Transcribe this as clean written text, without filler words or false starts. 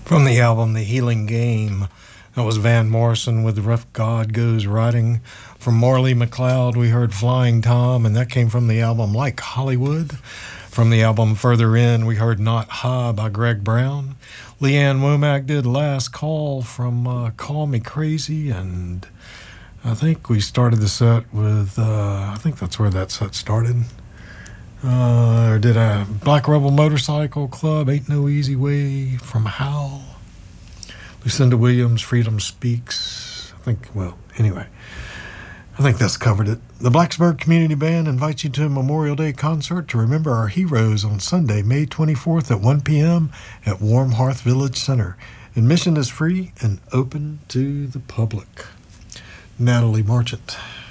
From the album The Healing Game, that was Van Morrison with Rough God Goes Riding. From Morley McLeod, we heard Flying Tom, and that came from the album Like Hollywood. From the album Further In, we heard Not High by Greg Brown. Leanne Womack did Last Call from Call Me Crazy, and I think we started the set with, I think that's where that set started. Or did a Black Rebel Motorcycle Club, Ain't No Easy Way from Howl. Lucinda Williams, Freedom Speaks. I think that's covered it. The Blacksburg Community Band invites you to a Memorial Day concert to remember our heroes on Sunday, May 24th at 1 p.m. at Warm Hearth Village Center. Admission is free and open to the public. Natalie Marchant.